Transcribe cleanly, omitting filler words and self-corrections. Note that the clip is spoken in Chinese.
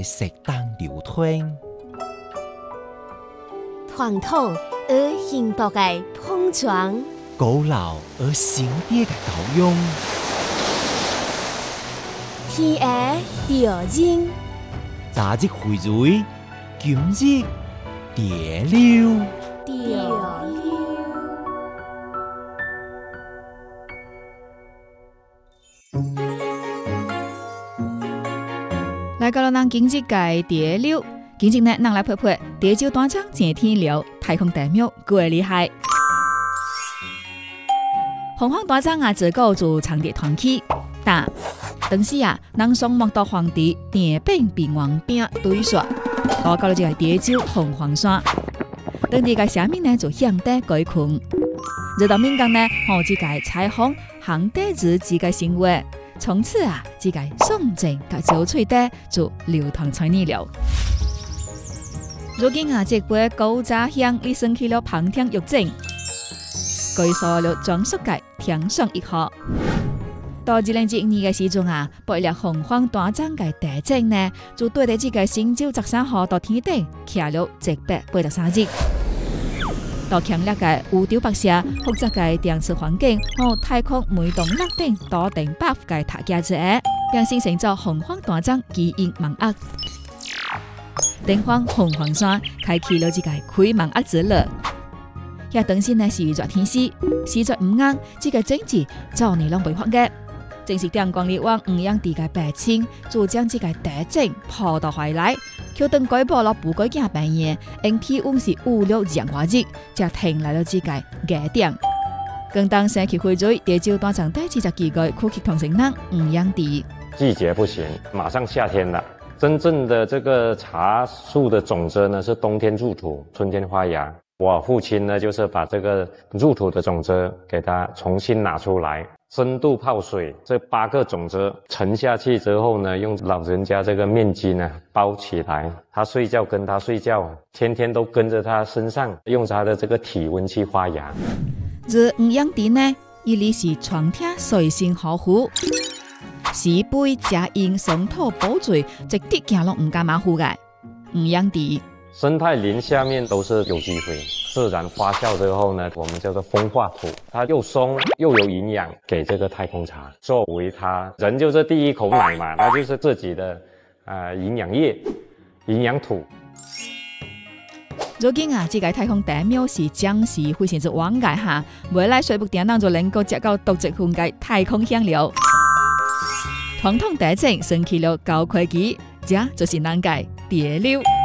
石当流吞， 传统而幸福的碰撞， 古老而新啲嘅教养， 天涯调音， 早日荟萃，今日蝶流。 来到了咱今日嘅蝶流，今日呢，咱来拍拍蝶酒大奖正天流，太空大庙过厉害。凤凰大奖啊，自古就长蝶团起，但当时啊，咱双目到皇帝电兵兵王兵对说，到了这个蝶酒凤凰山，当地嘅下面呢就向地改困，直到民间呢，这个采访行地日子嘅生活。从此啊，这个宋镇甲酒翠地就流传在你了。如今啊，这杯古早香已升起了旁听玉井，据说了装饰界添上一号。到2012年嘅时阵啊，为了凤凰大奖嘅大奖呢，就对着这个新酒13号到天顶徛了783日。到强烈嘅宇宙白射、复杂嘅电磁环境和太空每栋落顶多定8嘅塔架之下，并形成咗凤凰大奖基因盲盒。登上凤凰山，开启了这个开盲盒之路。遐当时呢是热天时，时在唔啱，这个政治早年拢未发嘅。正是电光力往五阳地嘅白青，就将这个大奖抱到怀内。佢等改播了不改件半夜，因体温是5、6降华日，才停来了这个热点。更当升起荟萃，蝶酒大奖第40几个苦气同城人五阳地。 季节不行，马上夏天了。真正的这个茶树的种子呢，是冬天入土，春天发芽。我父亲呢，就是把这个入土的种子给它重新拿出来，深度泡水，这8个种子沉下去之后呢，用老人家这个面巾呢包起来，他睡觉跟他睡觉，天天都跟着他身上，用他的这个体温去发芽。 而五阳地呢，伊里是床厅随性好护，西北佳音松土保水，一滴行拢唔敢马虎嘅五阳地。 生态林下面都是有机肥，自然发酵之后呢，我们叫做风化土，它又松又有营养，给这个太空茶作为它人就是第一口奶嘛，那就是自己的营养液、营养土。 如今啊，这个太空大庙是将士非常之往界哈，未来水不定当就能够接到独自分界太空香料。传统大奖升起了高科技，这就是咱界蝶流。